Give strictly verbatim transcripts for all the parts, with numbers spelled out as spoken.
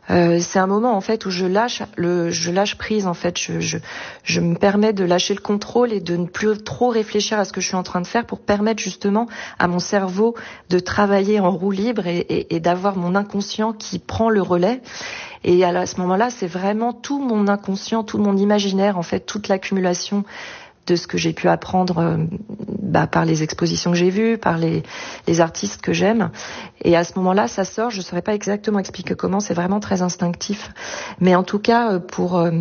Euh, c'est un moment en fait où je lâche le, je lâche prise en fait. Je, je, je me permets de lâcher le contrôle et de ne plus trop réfléchir à ce que je suis en train de faire pour permettre justement à mon cerveau de travailler en roue libre et, et, et d'avoir mon inconscient qui prend le relais. Et à ce moment-là, c'est vraiment tout mon inconscient, tout mon imaginaire en fait, toute l'accumulation de ce que j'ai pu apprendre euh, bah, par les expositions que j'ai vues, par les, les artistes que j'aime. Et à ce moment-là, ça sort, je ne saurais pas exactement expliquer comment, c'est vraiment très instinctif. Mais en tout cas, pour euh,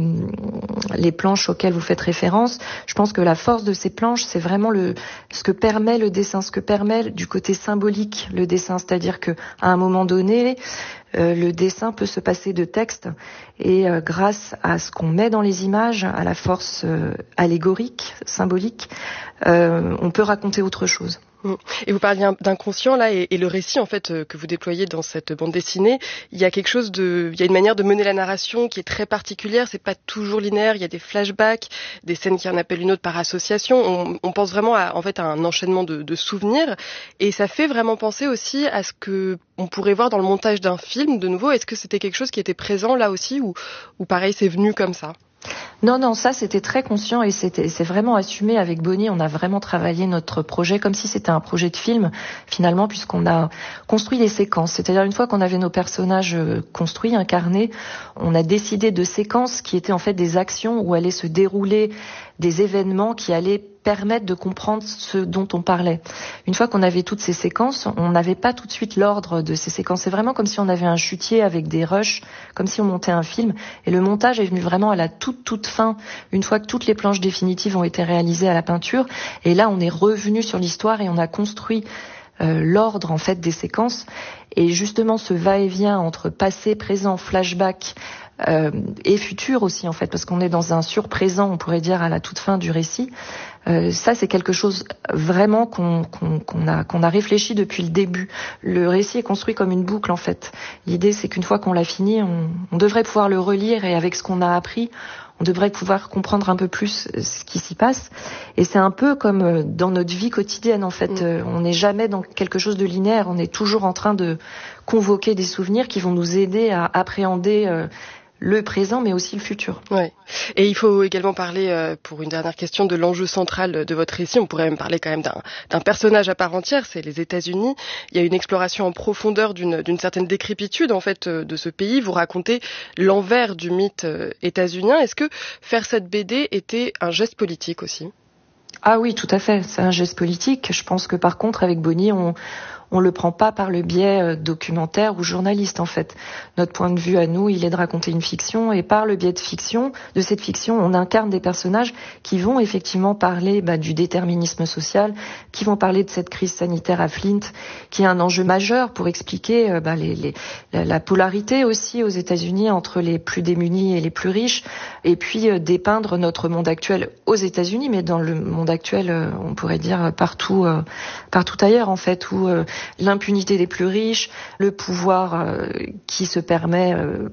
les planches auxquelles vous faites référence, je pense que la force de ces planches, c'est vraiment le, ce que permet le dessin, ce que permet du côté symbolique le dessin. C'est-à-dire qu'à un moment donné, Euh, le dessin peut se passer de texte et euh, grâce à ce qu'on met dans les images, à la force euh, allégorique, symbolique, euh, on peut raconter autre chose. Et vous parliez d'inconscient là, et, et le récit en fait que vous déployez dans cette bande dessinée, il y a quelque chose de, il y a une manière de mener la narration qui est très particulière. C'est pas toujours linéaire. Il y a des flashbacks, des scènes qui en appellent une autre par association. On, on pense vraiment à, en fait, à un enchaînement de, de souvenirs, et ça fait vraiment penser aussi à ce que on pourrait voir dans le montage d'un film. De nouveau, est-ce que c'était quelque chose qui était présent là aussi, ou, ou pareil, c'est venu comme ça? Non, non, ça c'était très conscient et c'était, c'est vraiment assumé avec Bonnie. On a vraiment travaillé notre projet comme si c'était un projet de film, finalement, puisqu'on a construit les séquences. C'est-à-dire une fois qu'on avait nos personnages construits, incarnés, on a décidé de séquences qui étaient en fait des actions où allaient se dérouler des événements qui allaient permettre de comprendre ce dont on parlait. Une fois qu'on avait toutes ces séquences, on n'avait pas tout de suite l'ordre de ces séquences. C'est vraiment comme si on avait un chutier avec des rushs, comme si on montait un film. Et le montage est venu vraiment à la toute, toute fin, une fois que toutes les planches définitives ont été réalisées à la peinture. Et là, on est revenu sur l'histoire et on a construit euh, l'ordre, en fait, des séquences. Et justement, ce va-et-vient entre passé, présent, flashback, Euh, et futur aussi en fait, parce qu'on est dans un surprésent, on pourrait dire, à la toute fin du récit. Euh, ça, c'est quelque chose vraiment qu'on, qu'on, qu'on a, qu'on a réfléchi depuis le début. Le récit est construit comme une boucle en fait. L'idée, c'est qu'une fois qu'on l'a fini, on, on devrait pouvoir le relire, et avec ce qu'on a appris, on devrait pouvoir comprendre un peu plus ce qui s'y passe. Et c'est un peu comme dans notre vie quotidienne, en fait. Mmh. On n'est jamais dans quelque chose de linéaire. On est toujours en train de convoquer des souvenirs qui vont nous aider à appréhender euh, le présent, mais aussi le futur. Ouais. Et il faut également parler, euh, pour une dernière question, de l'enjeu central de votre récit. On pourrait même parler quand même d'un, d'un personnage à part entière, c'est les États-Unis. Il y a une exploration en profondeur d'une, d'une certaine décrépitude, en fait, euh, de ce pays. Vous racontez l'envers du mythe euh, états-unien. Est-ce que faire cette B D était un geste politique aussi ? Ah oui, tout à fait. C'est un geste politique. Je pense que par contre, avec Bonnie, on on le prend pas par le biais documentaire ou journaliste, en fait. Notre point de vue à nous, il est de raconter une fiction, et par le biais de fiction, de cette fiction, on incarne des personnages qui vont effectivement parler bah, du déterminisme social, qui vont parler de cette crise sanitaire à Flint, qui est un enjeu majeur pour expliquer euh, bah, les, les, la polarité aussi aux États-Unis entre les plus démunis et les plus riches, et puis euh, dépeindre notre monde actuel aux États-Unis, mais dans le monde actuel, euh, on pourrait dire partout, euh, partout ailleurs, en fait, où euh, l'impunité des plus riches, le pouvoir euh, qui se permet euh,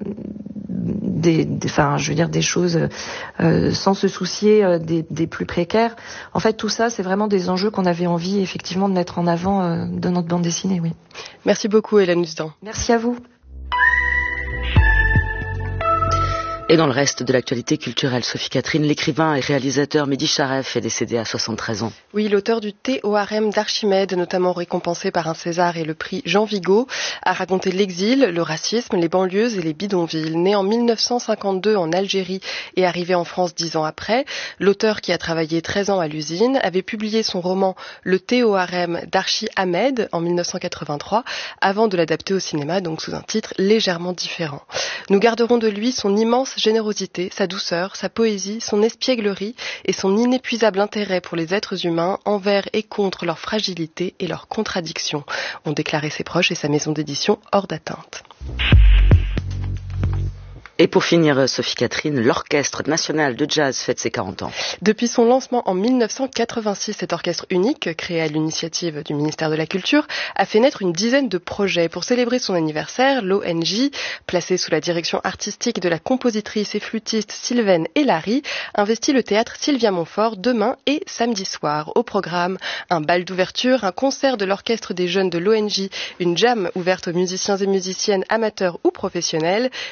des, des, enfin, je veux dire des choses euh, sans se soucier euh, des, des plus précaires. En fait, tout ça, c'est vraiment des enjeux qu'on avait envie effectivement de mettre en avant euh, dans notre bande dessinée, oui. Merci beaucoup, Hélène Husdan. Merci à vous. Et dans le reste de l'actualité culturelle, Sophie Catherine, l'écrivain et réalisateur Mehdi Charef est décédé à soixante-treize ans. Oui, l'auteur du Théorème d'Archimède, notamment récompensé par un César et le prix Jean Vigo, a raconté l'exil, le racisme, les banlieues et les bidonvilles. Né en mille neuf cent cinquante-deux en Algérie et arrivé en France dix ans après, l'auteur, qui a travaillé treize ans à l'usine, avait publié son roman Le Théorème d'Archimède en mille neuf cent quatre-vingt-trois, avant de l'adapter au cinéma, donc sous un titre légèrement différent. Nous garderons de lui son immense générosité, sa douceur, sa poésie, son espièglerie et son inépuisable intérêt pour les êtres humains envers et contre leur fragilité et leurs contradictions, ont déclaré ses proches et sa maison d'édition Hors d'atteinte. Et pour finir, Sophie Catherine, l'Orchestre national de jazz fête ses quarante ans. Depuis son lancement en mille neuf cent quatre-vingt-six, cet orchestre unique, créé à l'initiative du ministère de la Culture, a fait naître une dizaine de projets. Pour célébrer son anniversaire, l'O N J, placée sous la direction artistique de la compositrice et flûtiste Sylvaine Hélary, investit le théâtre Sylvia Montfort demain et samedi soir. Au programme, un bal d'ouverture, un concert de l'orchestre des jeunes de l'O N J, une jam ouverte aux musiciens et musiciennes amateurs ou professionnels,